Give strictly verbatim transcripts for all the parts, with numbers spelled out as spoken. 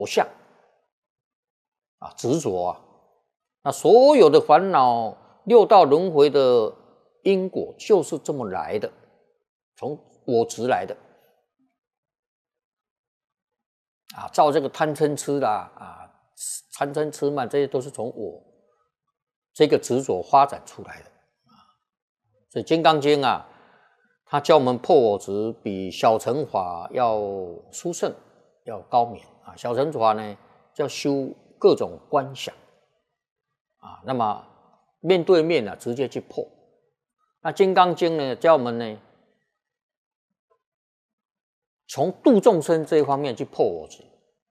我相啊，执着啊，那所有的烦恼、六道轮回的因果就是这么来的，从我执来的啊，造这个贪嗔痴啦啊，贪嗔痴慢，这些都是从我这个执着发展出来的啊。所以《金刚经》啊，它教我们破我执，比小乘法要殊胜，要高明啊。小乘法呢，叫修各种观想啊，那么面对面啊，直接去破。那《金刚经》呢，教我们呢，从度众生这一方面去破我执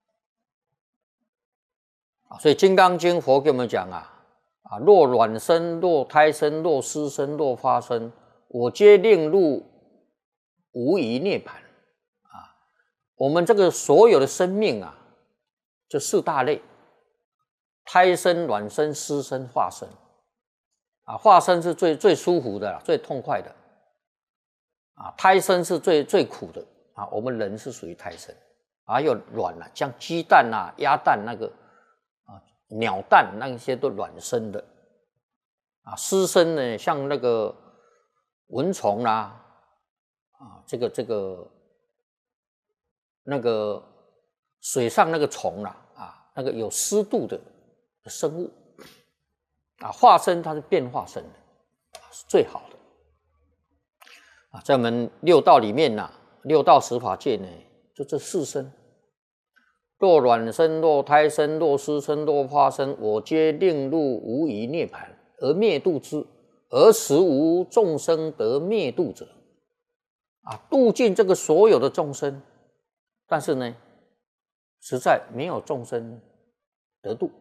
啊。所以《金刚经》佛给我们讲啊，啊，若卵生，若胎生，若湿生，若发生，我皆令入无余涅槃啊。我们这个所有的生命啊，这四大类：胎生、卵生、湿生、化生。啊，化生是最最舒服的，最痛快的。啊，胎生是最最苦的。啊，我们人是属于胎生。还有卵啊，像鸡蛋啊、鸭蛋那个啊、鸟蛋那些都卵生的。啊，湿生呢，像那个蚊虫啦、啊，啊，这个这个那个水上那个虫啦、啊，啊，那个有湿度的生物。啊，化生它是变化生的，是最好的。啊，在我们六道里面呐、啊，六道十法界呢，就这四生：若卵生，若胎生，若湿生，若化生，我皆令入无余涅槃，而灭度之。而实无众生得灭度者。啊，度尽这个所有的众生，但是呢，实在没有众生得度。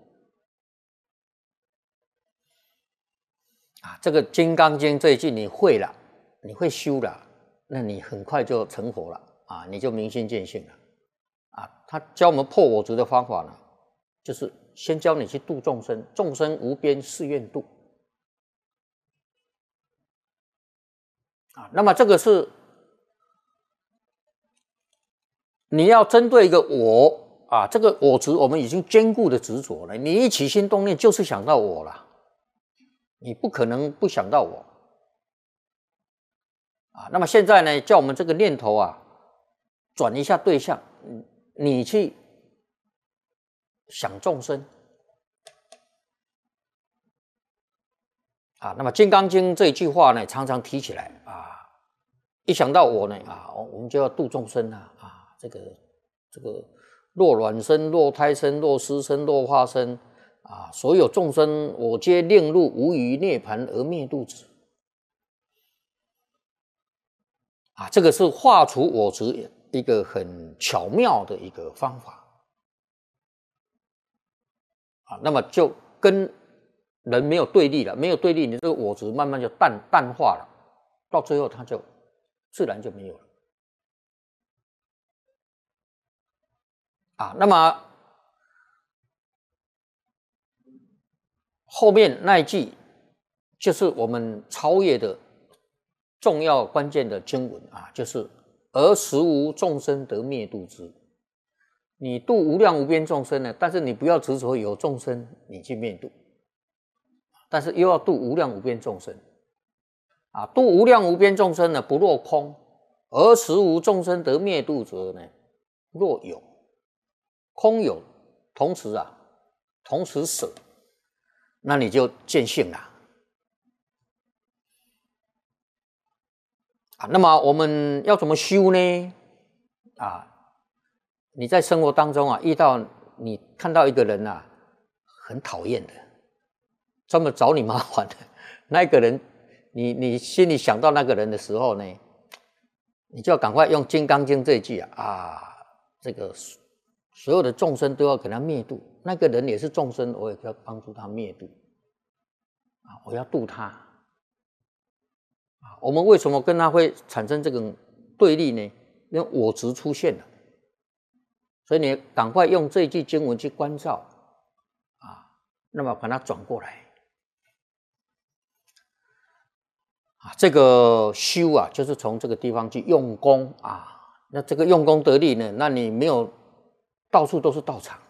啊，这个《金刚经》这一句你会了，你会修了，那你很快就成佛了啊，你就明心见性了啊。他教我们破我执的方法呢，就是先教你去度众生，众生无边誓愿度啊。那么这个是你要针对一个我啊，这个我执我们已经坚固的执着了，你一起心动念就是想到我了。你不可能不想到我啊！那么现在呢，叫我们这个念头啊，转一下对象，你去想众生啊。那么《金刚经》这一句话呢，常常提起来啊，一想到我呢啊，我们就要度众生啊啊！这个这个若卵生，若胎生，若湿生，若化生。啊，所有众生，我皆令入无余涅槃而灭度之。啊，这个是化除我执一个很巧妙的一个方法。啊，那么就跟人没有对立了，没有对立，你这个我执慢慢就淡淡化了，到最后它就自然就没有了。啊，那么后面那一句就是我们超越的重要关键的经文啊，就是而实无众生得灭度之。你度无量无边众生呢，但是你不要执着有众生你去灭度，但是又要度无量无边众生啊，度无量无边众生呢，不落空，而实无众生得灭度者呢，若有空有同时啊，同时舍。那你就见性了啊。那么我们要怎么修呢？啊，你在生活当中啊，遇到你看到一个人啊，很讨厌的，专门找你麻烦的那个人，你你心里想到那个人的时候呢，你就要赶快用《金刚经》这一句啊，啊，这个所有的众生都要给他灭度。那个人也是众生，我也要帮助他灭度啊！我要度他啊！我们为什么跟他会产生这个对立呢？因为我执出现了，所以你赶快用这一句经文去关照啊，那么把它转过来啊！这个修啊，就是从这个地方去用功啊。那这个用功得力呢？那你没有到处都是道场。